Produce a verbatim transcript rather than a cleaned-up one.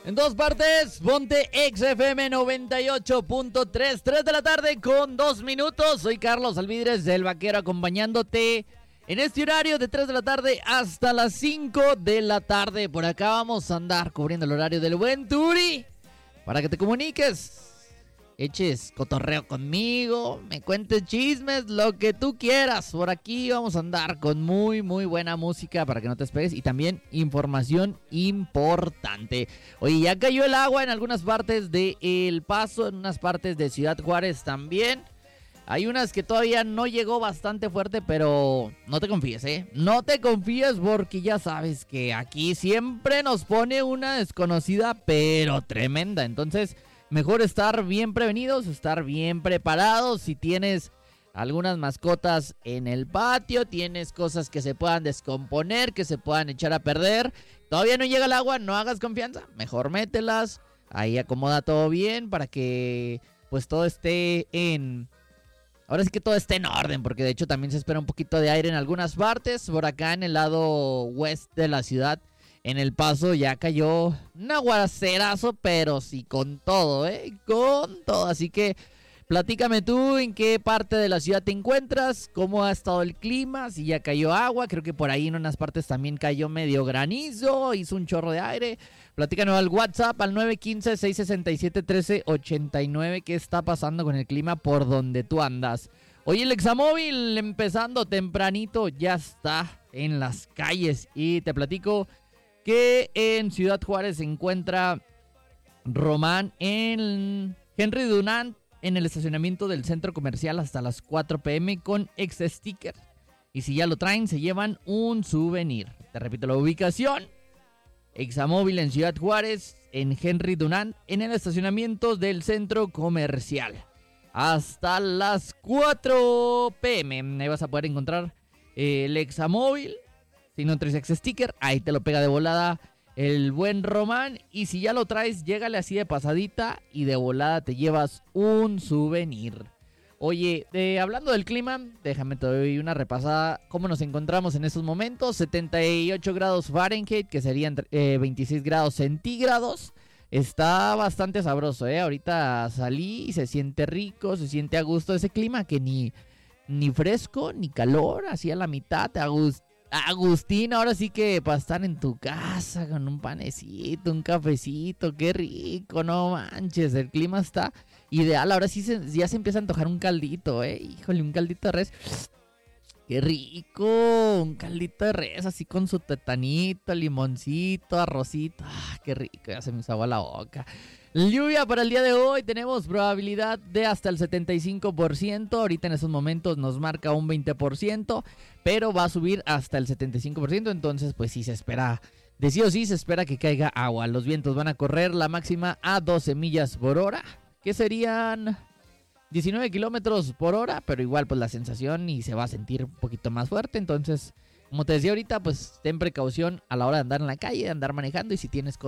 En dos partes, ponte X F M noventa y ocho punto tres, tres de la tarde con dos minutos. Soy Carlos Alvidres del Vaquero acompañándote en este horario de tres de la tarde hasta las cinco de la tarde. Por acá vamos a andar cubriendo el horario del buen Turi para que te comuniques, eches cotorreo conmigo, me cuentes chismes, lo que tú quieras. Por aquí vamos a andar con muy, muy buena música para que no te despegues y también información importante. Oye, ya cayó el agua en algunas partes de El Paso, en unas partes de Ciudad Juárez también. Hay unas que todavía no llegó bastante fuerte, pero no te confíes, ¿eh? No te confíes porque ya sabes que aquí siempre nos pone una desconocida, pero tremenda. Entonces, mejor estar bien prevenidos, estar bien preparados. Si tienes algunas mascotas en el patio, tienes cosas que se puedan descomponer, que se puedan echar a perder, todavía no llega el agua, no hagas confianza, mejor mételas, ahí acomoda todo bien para que pues todo esté en... Ahora sí que todo esté en orden, porque de hecho también se espera un poquito de aire en algunas partes. Por acá en el lado oeste de la ciudad, en El Paso, ya cayó un aguacerazo, pero sí con todo, ¿eh? Con todo. Así que platícame tú en qué parte de la ciudad te encuentras, cómo ha estado el clima, si ya cayó agua. Creo que por ahí en unas partes también cayó medio granizo, hizo un chorro de aire. Platícanos al WhatsApp al nueve uno cinco, seis seis siete, uno tres ocho nueve. ¿Qué está pasando con el clima por donde tú andas? Oye, el Examóvil empezando tempranito ya está en las calles y te platico que en Ciudad Juárez se encuentra Román en Henry Dunant en el estacionamiento del centro comercial hasta las cuatro pm con ex sticker. Y si ya lo traen, se llevan un souvenir. Te repito la ubicación: Examóvil en Ciudad Juárez, en Henry Dunant, en el estacionamiento del centro comercial. Hasta las cuatro pm. Ahí vas a poder encontrar eh, el Examóvil. Si no traes ex sticker, ahí te lo pega de volada el buen Román. Y si ya lo traes, llégale así de pasadita y de volada te llevas un souvenir. Oye, eh, hablando del clima, déjame te doy una repasada cómo nos encontramos en estos momentos. setenta y ocho grados Fahrenheit, que serían eh, veintiséis grados centígrados. Está bastante sabroso, ¿eh? Ahorita salí y se siente rico, se siente a gusto ese clima que ni, ni fresco ni calor, así a la mitad, a gusto. Agustín, ahora sí que para estar en tu casa con un panecito, un cafecito, qué rico, no manches, el clima está ideal. Ahora sí se, ya se empieza a antojar un caldito, eh, híjole, un caldito de res, qué rico, un caldito de res así con su tetanito, limoncito, arrocito, ah, qué rico, ya se me hizo agua la boca. Lluvia para el día de hoy, tenemos probabilidad de hasta el setenta y cinco por ciento, ahorita en estos momentos nos marca un veinte por ciento, pero va a subir hasta el setenta y cinco por ciento, entonces pues sí se espera, de sí o sí se espera que caiga agua. Los vientos van a correr la máxima a doce millas por hora, que serían diecinueve kilómetros por hora, pero igual pues la sensación y se va a sentir un poquito más fuerte, entonces como te decía ahorita, pues ten precaución a la hora de andar en la calle, de andar manejando y si tienes